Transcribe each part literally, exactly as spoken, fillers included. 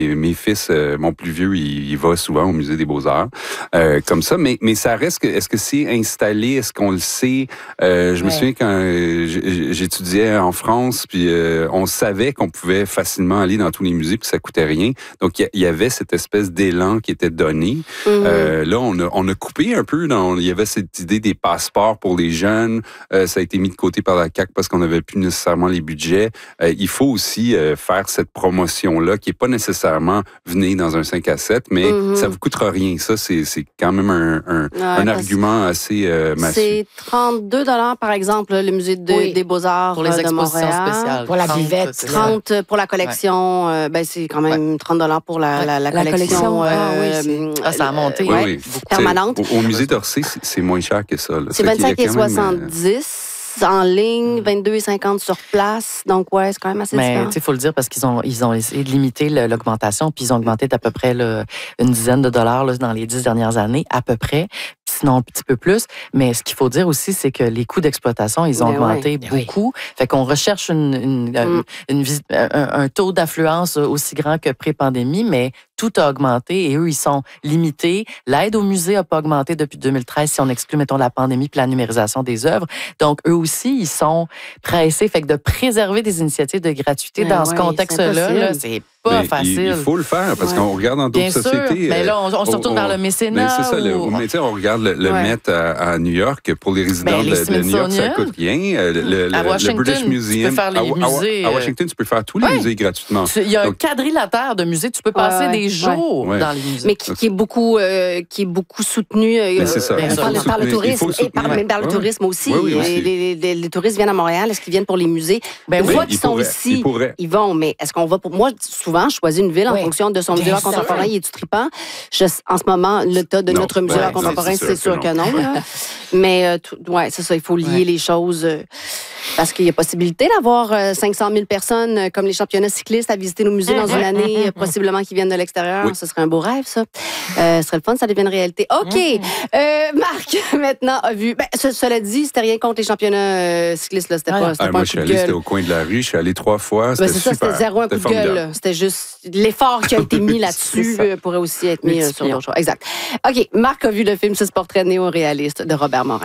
mes fils, euh, mon plus vieux, il, il va souvent au musée des Beaux-Arts, euh, comme ça. Mais, mais ça reste que, est-ce que c'est installé? Est-ce qu'on le sait? Euh, je ouais. me souviens quand euh, j'étudiais en France, puis euh, on savait qu'on pouvait facilement aller dans tous les musées, puis ça coûtait rien. Donc, il y, y avait cette espèce d'élan qui était donné. Mm-hmm. Euh, là, on a, on a coupé un peu. Dans, il y avait cette idée des passeports pour les jeunes. Euh, ça a été mis de côté par la C A Q parce qu'on n'avait plus nécessairement les budgets. Euh, il faut aussi euh, faire cette promotion-là qui n'est pas nécessairement venir dans un cinq à sept, mais mm-hmm. ça ne vous coûtera rien. Ça, c'est, c'est quand même un, un, ouais, un argument assez euh, massif. C'est trente-deux dollars par exemple, le musée de, oui. des Beaux-Arts pour les de Montréal. Spéciales. Pour la buvette. trente pour la collection. Ouais. Euh, ben, c'est quand même ouais. trente dollars pour la, la, la, la collection. collection euh, ah, oui, ah, ça a monté. Oui, oui. Permanente. Au, au musée d'Orsay, c'est, c'est moins cher que ça. Là. C'est vingt-cinq et soixante-dix. En ligne, vingt-deux et cinquante sur place. Donc, ouais, c'est quand même assez Mais, différent. Mais, il faut le dire parce qu'ils ont, ils ont essayé de limiter le, l'augmentation, puis ils ont augmenté d'à peu près là, une dizaine de dollars là, dans les dix dernières années, à peu près. Sinon un petit peu plus. Mais ce qu'il faut dire aussi, c'est que les coûts d'exploitation, ils ont mais augmenté oui. beaucoup. Oui. Fait qu'on recherche une, une, mm. une, une, un, un taux d'affluence aussi grand que pré-pandémie, mais tout a augmenté et eux, ils sont limités. L'aide au musée n'a pas augmenté depuis deux mille treize si on exclut, mettons, la pandémie puis la numérisation des œuvres. Donc, eux aussi, ils sont pressés. Fait que de préserver des initiatives de gratuité mais dans ouais, ce contexte-là, là, c'est pas mais facile. Il faut le faire parce ouais. qu'on regarde dans d'autres Bien sociétés. Sûr. Mais là, on, on se retourne on, vers le mécénat. Mais c'est ça. Le, ou... mais on regarde le, le ouais. Met à, à New York. Pour les résidents ben, les de, de New York, ça coûte rien. Le, le, à Washington, le British Museum, tu peux faire les à, musées. À, à Washington, tu peux faire tous les ouais. musées gratuitement. Il y a Donc, un quadrilatère de musées. Tu peux passer ouais. des jours ouais. dans les musées. Mais qui, qui est beaucoup, euh, qui est beaucoup soutenu euh, c'est ça. Ben, par, par le tourisme et par, même par le ouais. tourisme aussi. Oui, oui, aussi. Les, les, les touristes viennent à Montréal. Est-ce qu'ils viennent pour les musées? Ben, une fois qu'ils sont ici, ils vont. Mais est-ce qu'on va pour... Moi, souvent, je choisis une ville en fonction de son musée d'art contemporain. Il est-tu trippant? Je, en ce moment, l'état de non, notre musée d'art contemporain, c'est sûr que non. Mais, ouais, c'est ça. Il faut lier les choses... Parce qu'il y a possibilité d'avoir cinq cent mille personnes comme les championnats cyclistes à visiter nos musées dans une année, possiblement qui viennent de l'extérieur. Oui. Ce serait un beau rêve, ça. Euh, ce serait le fun, ça devient une réalité. OK. Euh, Marc, maintenant, a vu... Ben, ce, cela dit, c'était rien contre les championnats euh, cyclistes. Là. C'était ah, pas, c'était ah, pas moi, un je suis allé, c'était au coin de la rue. Je suis allé trois fois. C'était ben, c'est ça, super. C'était zéro un coup de gueule. C'était juste... L'effort qui a été mis là-dessus pourrait aussi être mis sur d'autres choses. Exact. OK. Marc a vu le film « Ce portrait néo-réaliste » de Robert Morin.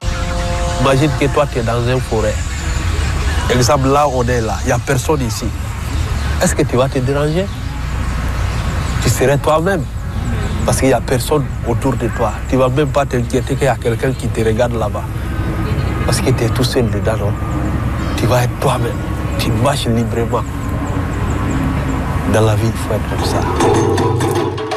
Imagine que toi, tu es dans une forêt. Exemple, là, on est là. Il n'y a personne ici. Est-ce que tu vas te déranger? Tu serais toi-même. Parce qu'il n'y a personne autour de toi. Tu ne vas même pas t'inquiéter qu'il y a quelqu'un qui te regarde là-bas. Parce que tu es tout seul dedans, non? Tu vas être toi-même. Tu marches librement. Dans la vie, il faut être comme ça.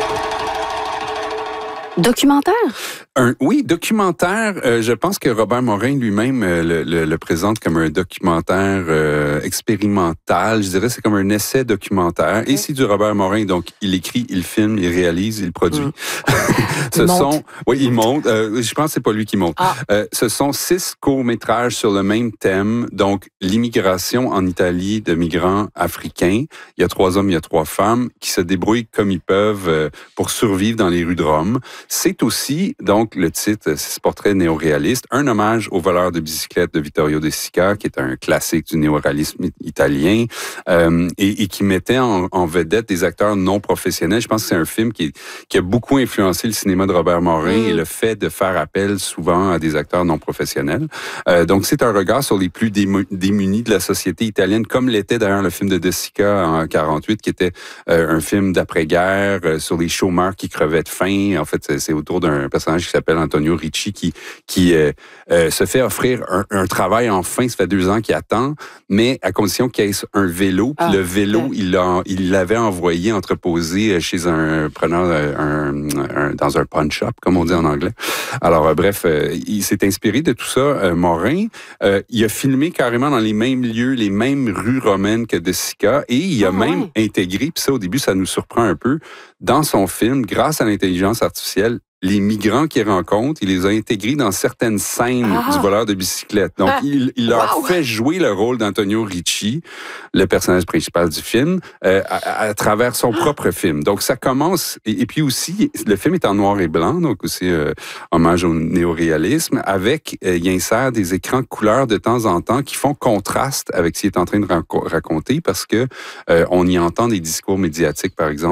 Documentaire? Un, oui, documentaire. Euh, je pense que Robert Morin lui-même euh, le, le, le présente comme un documentaire euh, expérimental. Je dirais c'est comme un essai documentaire. Okay. Et c'est du Robert Morin, donc il écrit, il filme, il réalise, il produit. Mm. ce il sont, monte. oui, il monte. Euh, je pense que c'est pas lui qui monte. Ah. Euh, ce sont six courts-métrages sur le même thème, donc l'immigration en Italie de migrants africains. Il y a trois hommes, il y a trois femmes qui se débrouillent comme ils peuvent euh, pour survivre dans les rues de Rome. C'est aussi, donc, le titre, c'est ce portrait néo-réaliste, un hommage au voleur de bicyclette de Vittorio De Sica, qui est un classique du néo-réalisme italien, euh, et, et qui mettait en, en vedette des acteurs non professionnels. Je pense que c'est un film qui, qui a beaucoup influencé le cinéma de Robert Morin mmh. et le fait de faire appel souvent à des acteurs non professionnels. Euh, donc, c'est un regard sur les plus démunis de la société italienne, comme l'était d'ailleurs le film de De Sica en quarante-huit, qui était euh, un film d'après-guerre euh, sur les chômeurs qui crevaient de faim. En fait, c'est autour d'un personnage qui s'appelle Antonio Ricci qui qui euh, euh, se fait offrir un, un travail enfin. Ça fait deux ans qu'il attend, mais à condition qu'il y ait un vélo. Puis ah, le vélo, ouais. il l'a il l'avait envoyé entreposé chez un preneur un, un, dans un pawn shop, comme on dit en anglais. Alors euh, bref, euh, il s'est inspiré de tout ça. Euh, Morin, euh, il a filmé carrément dans les mêmes lieux, les mêmes rues romaines que De Sica, et il a ah, même ouais. intégré. Puis ça, au début, ça nous surprend un peu. Dans son film, grâce à l'intelligence artificielle, les migrants qu'il rencontre, il les a intégrés dans certaines scènes ah. du voleur de bicyclette. Donc, ah. il, il leur wow. fait jouer le rôle d'Antonio Ricci, le personnage principal du film, euh, à, à travers son ah. propre film. Donc, ça commence... Et, et puis aussi, le film est en noir et blanc, donc aussi euh, hommage au néoréalisme, avec, euh, il insère des écrans de couleur de temps en temps qui font contraste avec ce qu'il est en train de raconter, parce que euh, on y entend des discours médiatiques, par exemple,